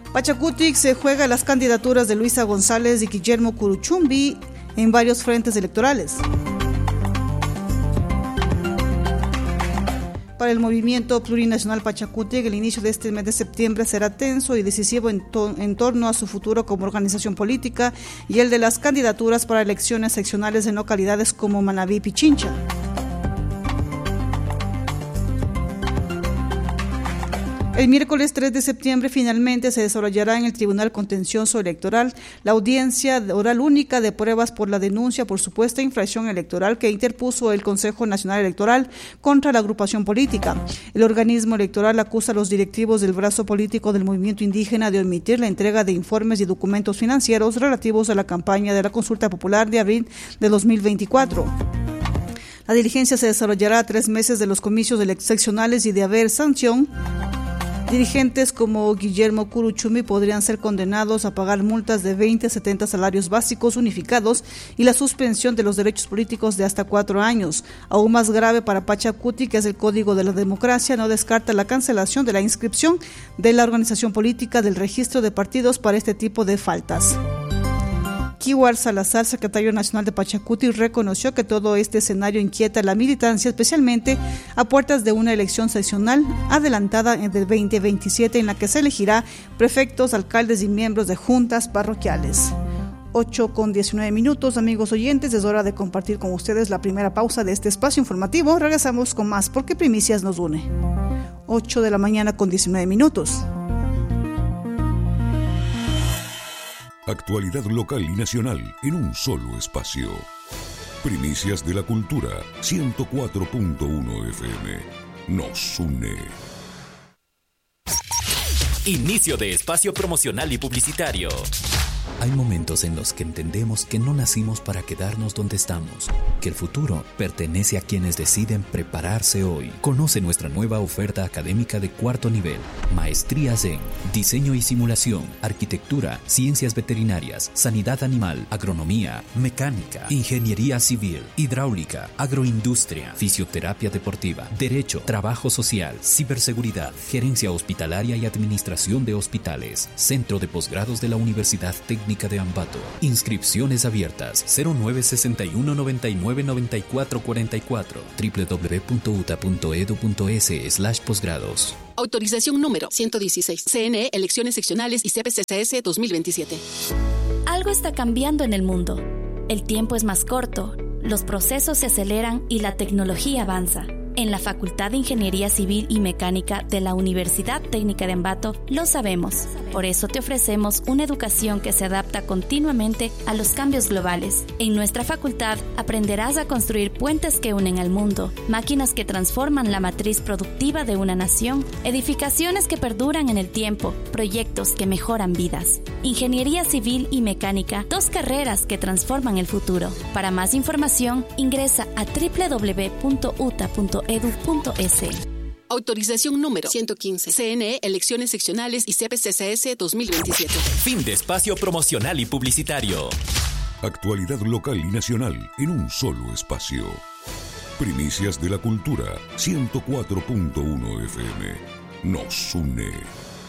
Pachacutic se juega las candidaturas de Luisa González y Guillermo Curuchumbi en varios frentes electorales. Para el movimiento plurinacional Pachacutic, el inicio de este mes de septiembre será tenso y decisivo en torno a su futuro como organización política y el de las candidaturas para elecciones seccionales en localidades como Manabí y Pichincha. El miércoles 3 de septiembre finalmente se desarrollará en el Tribunal Contencioso Electoral la audiencia oral única de pruebas por la denuncia por supuesta infracción electoral que interpuso el Consejo Nacional Electoral contra la agrupación política. El organismo electoral acusa a los directivos del brazo político del movimiento indígena de omitir la entrega de informes y documentos financieros relativos a la campaña de la consulta popular de abril de 2024. La diligencia se desarrollará a 3 meses de los comicios seccionales y de haber sanción. Dirigentes como Guillermo Curuchumbi podrían ser condenados a pagar multas de 20 a 70 salarios básicos unificados y la suspensión de los derechos políticos de hasta 4 años. Aún más grave para Pachacutic, que es el Código de la Democracia, no descarta la cancelación de la inscripción de la organización política del registro de partidos para este tipo de faltas. Kiwar Salazar, secretario nacional de Pachacutic, reconoció que todo este escenario inquieta a la militancia, especialmente a puertas de una elección seccional adelantada en el 2027 en la que se elegirá prefectos, alcaldes y miembros de juntas parroquiales. 8:19, amigos oyentes, es hora de compartir con ustedes la primera pausa de este espacio informativo. Regresamos con más porque Primicias nos une. 8:19. Actualidad local y nacional en un solo espacio. Primicias de la Cultura, 104.1 FM. Nos une. Inicio de espacio promocional y publicitario. Hay momentos en los que entendemos que no nacimos para quedarnos donde estamos, que el futuro pertenece a quienes deciden prepararse hoy. Conoce nuestra nueva oferta académica de 4º nivel, maestrías en diseño y simulación, arquitectura, ciencias veterinarias, sanidad animal, agronomía, mecánica, ingeniería civil, hidráulica, agroindustria, fisioterapia deportiva, derecho, trabajo social, ciberseguridad, gerencia hospitalaria y administración de hospitales, centro de posgrados de la Universidad Técnica de Ambato. Inscripciones abiertas 0961 99 94 44 www.uta.edu.es/posgrados. Autorización número 116. CNE, Elecciones Seccionales y CPCCS 2027. Algo está cambiando en el mundo. El tiempo es más corto, los procesos se aceleran y la tecnología avanza. En la Facultad de Ingeniería Civil y Mecánica de la Universidad Técnica de Ambato lo sabemos. Por eso te ofrecemos una educación que se adapta continuamente a los cambios globales. En nuestra facultad aprenderás a construir puentes que unen al mundo, máquinas que transforman la matriz productiva de una nación, edificaciones que perduran en el tiempo, proyectos que mejoran vidas. Ingeniería Civil y Mecánica, 2 carreras que transforman el futuro. Para más información, ingresa a www.uta.edu.es. Autorización número 115. CNE, Elecciones Seccionales y CPCCS 2027. Fin de espacio promocional y publicitario. Actualidad local y nacional en un solo espacio. Primicias de la Cultura, 104.1 FM. Nos une.